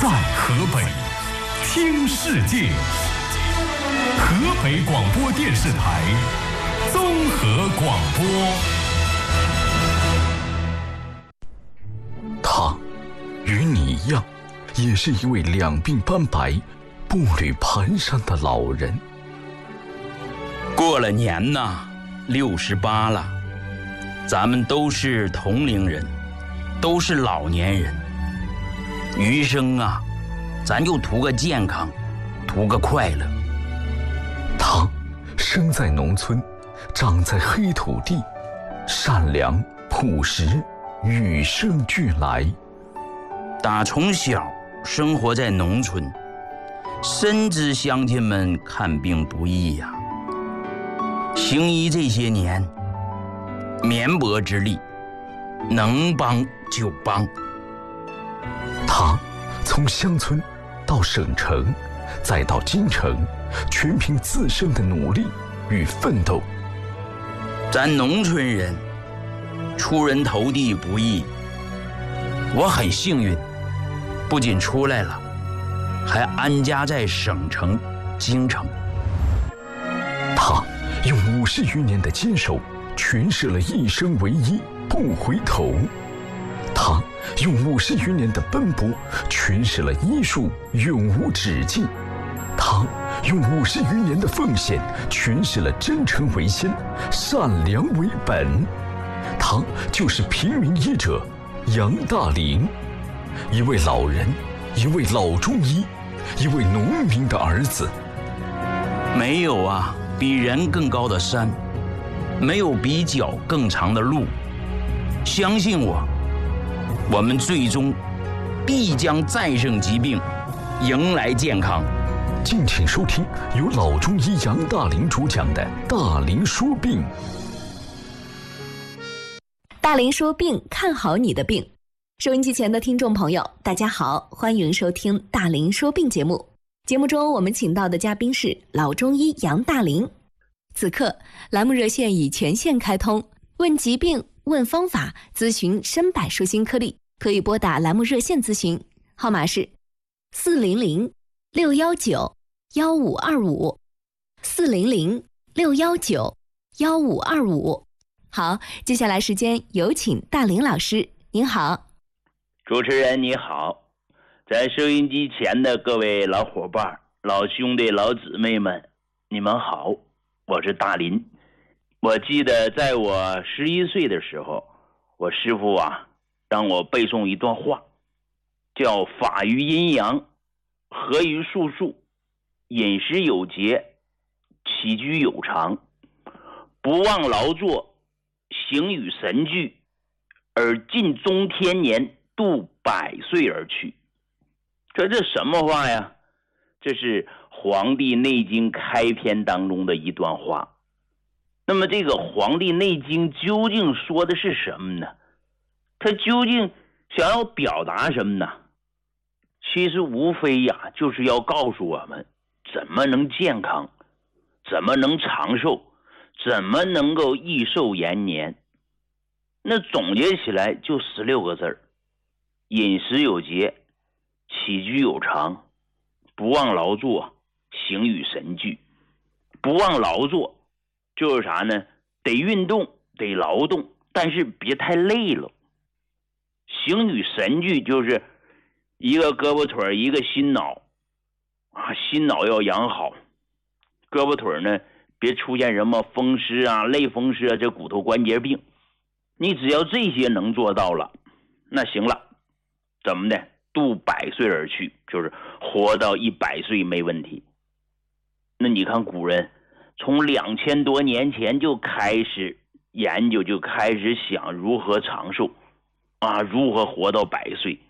在河北听世界，河北广播电视台综合广播。 他与你一样，也是一位两鬓斑白、步履蹒跚的老人。 过了年呐，68了，咱们都是同龄人，都是老年人。余生啊，咱就图个健康，图个快乐。 他生在农村，长在黑土地，善良朴实，与生俱来。 打从小生活在农村，深知乡亲们看病不易呀。行医这些年，绵薄之力，能帮就帮。 他从乡村到省城，再到京城，全凭自身的努力与奋斗。 咱农村人出人头地不易，我很幸运，不仅出来了，还安家在省城京城。 他用50余年的坚守，诠释了一生为一，不回头。他用50余年的奔波，诠释了医术永无止境。他用50余年的奉献，诠释了真诚为先，善良为本。他就是平民医者杨大林，一位老人，一位老中医，一位农民的儿子。 没有啊比人更高的山，没有比脚更长的路。相信我，我们最终必将战胜疾病，迎来健康。 敬请收听由老中医杨大林主讲的《大林说病》。 大林说病，看好你的病。收音机前的听众朋友，大家好，欢迎收听大林说病节目。节目中我们请到的嘉宾是老中医杨大林。此刻栏目热线已全线开通，问疾病、问方法、咨询身百舒心颗粒，可以拨打栏目热线咨询，号码是400-619-1525 400-619-1525。好，接下来时间有请大林老师。您好。 主持人你好，在收音机前的各位老伙伴、老兄弟、老姊妹们，你们好，我是大林。我记得在我11岁的时候，我师父让我背诵一段话，叫法于阴阳，合于术数，饮食有节，起居有常，不忘劳作，行与神俱，而尽中天年，度100岁而去。这什么话呀？这是《黄帝内经》开篇当中的一段话。那么这个《黄帝内经》究竟说的是什么呢？它究竟想要表达什么呢？其实无非就是要告诉我们怎么能健康，怎么能长寿，怎么能够益寿延年。那总结起来就16个字：饮食有节，起居有常，不忘劳作，行与神俱。不忘劳作就是啥呢？得运动，得劳动，但是别太累了。行与神俱就是一个胳膊腿一个心脑心脑要养好，胳膊腿呢别出现什么风湿类风湿这骨头关节病。你只要这些能做到了，那行了，怎么的？度100岁而去，就是活到100岁没问题。那你看古人从2000多年前就开始研究，就开始想如何长寿如何活到100岁。